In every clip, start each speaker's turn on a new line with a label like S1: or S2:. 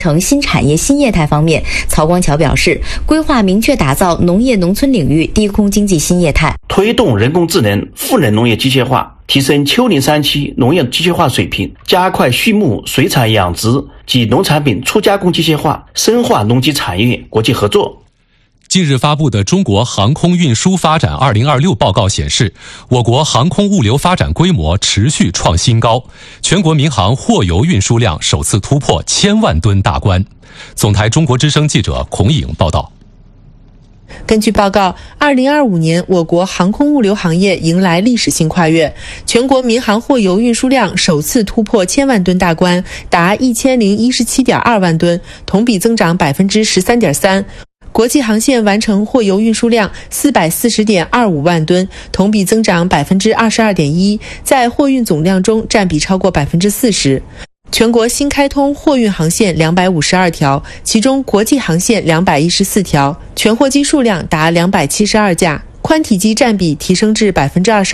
S1: 成新产业新业态方面，曹光桥表示，规划明确打造农业农村领域低空经济新业态，
S2: 推动人工智能、赋能农业机械化，提升丘陵山区农业机械化水平，加快畜牧、水产养殖及农产品初加工机械化，深化农机产业国际合作。
S3: 近日发布的《中国航空运输发展2026》报告显示，我国航空物流发展规模持续创新高，全国民航货邮运输量首次突破1000万吨大关。总台中国之声记者孔颖报道。
S4: 根据报告，2025年我国航空物流行业迎来历史性跨越，全国民航货邮运输量首次突破1000万吨大关，达1017.2万吨，同比增长13.3%。国际航线完成货邮运输量440.25万吨，同比增长22.1%，在货运总量中占比超过40%。全国新开通货运航线252条，其中国际航线214条，全货机数量达272架，宽体机占比提升至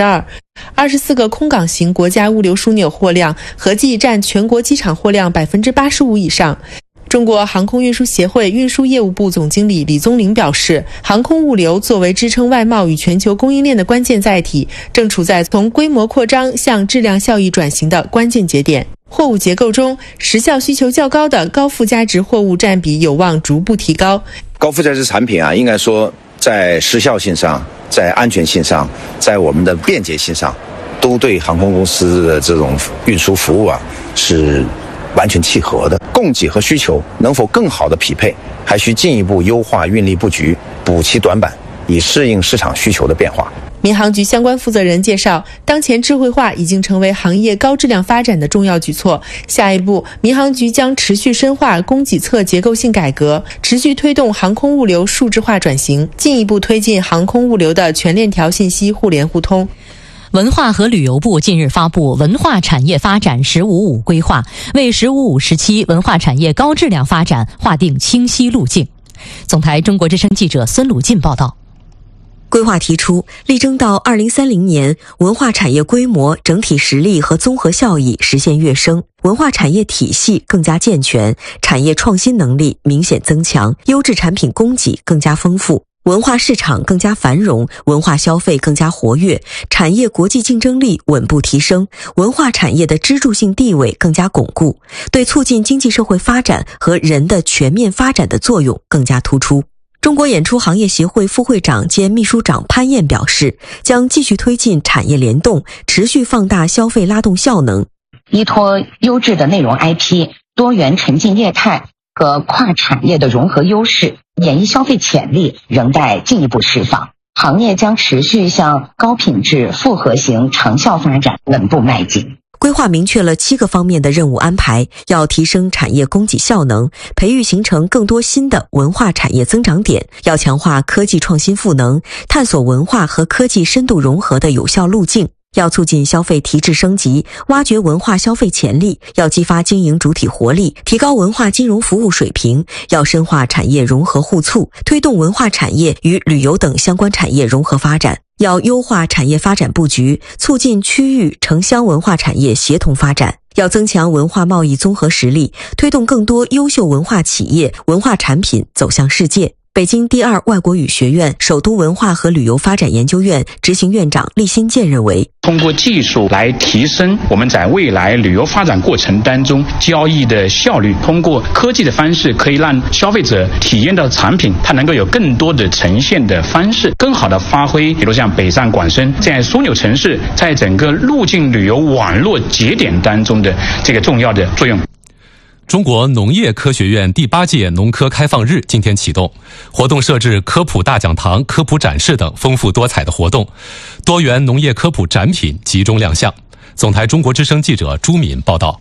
S4: 22%，24个空港型国家物流枢纽货量合计占全国机场货量85%以上。中国航空运输协会运输业务部总经理李宗林表示，航空物流作为支撑外贸与全球供应链的关键载体，正处在从规模扩张向质量效益转型的关键节点。货物结构中，时效需求较高的高附加值货物占比有望逐步提高。
S5: 高附加值产品应该说在时效性上、在安全性上、在我们的便捷性上，都对航空公司的这种运输服务是完全契合的。供给和需求能否更好的匹配，还需进一步优化运力布局，补齐短板，以适应市场需求的变化。
S4: 民航局相关负责人介绍，当前智慧化已经成为行业高质量发展的重要举措。下一步，民航局将持续深化供给侧结构性改革，持续推动航空物流数字化转型，进一步推进航空物流的全链条信息互联互通。
S6: 文化和旅游部近日发布文化产业发展“15+5”规划，为“15+5”时期文化产业高质量发展划定清晰路径。总台中国之声记者孙鲁进报道。
S7: 规划提出，力争到2030年，文化产业规模、整体实力和综合效益实现跃升，文化产业体系更加健全，产业创新能力明显增强，优质产品供给更加丰富，文化市场更加繁荣，文化消费更加活跃，产业国际竞争力稳步提升，文化产业的支柱性地位更加巩固，对促进经济社会发展和人的全面发展的作用更加突出。中国演出行业协会副会长兼秘书长潘燕表示，将继续推进产业联动，持续放大消费拉动效能，
S8: 依托优质的内容 IP、多元沉浸业态和跨产业的融合优势，演艺消费潜力仍待进一步释放。行业将持续向高品质复合型长效发展稳步迈进。
S7: 规划明确了7个方面的任务安排，要提升产业供给效能，培育形成更多新的文化产业增长点，要强化科技创新赋能，探索文化和科技深度融合的有效路径，要促进消费提质升级，挖掘文化消费潜力，要激发经营主体活力，提高文化金融服务水平，要深化产业融合互促，推动文化产业与旅游等相关产业融合发展，要优化产业发展布局，促进区域城乡文化产业协同发展，要增强文化贸易综合实力，推动更多优秀文化企业、文化产品走向世界。北京第2外国语学院首都文化和旅游发展研究院执行院长厉新建认为，
S9: 通过技术来提升我们在未来旅游发展过程当中交易的效率，通过科技的方式可以让消费者体验到产品它能够有更多的呈现的方式，更好的发挥比如像北上广深这样枢纽城市在整个入境旅游网络节点当中的这个重要的作用。
S3: 中国农业科学院第8届农科开放日今天启动，活动设置科普大讲堂、科普展示等丰富多彩的活动，多元农业科普展品集中亮相。总台中国之声记者朱敏报道。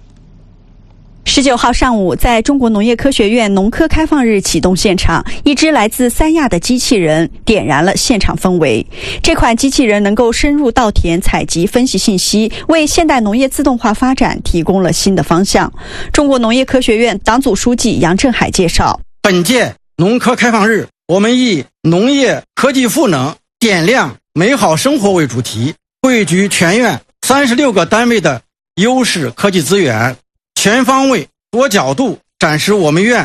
S10: 19号上午，在中国农业科学院农科开放日启动现场，一只来自三亚的机器人点燃了现场氛围。这款机器人能够深入稻田采集分析信息，为现代农业自动化发展提供了新的方向。中国农业科学院党组书记杨振海介绍，
S11: 本届农科开放日，我们以农业科技赋能，点亮美好生活为主题，汇聚全院36个单位的优势科技资源，全方位、多角度展示我们院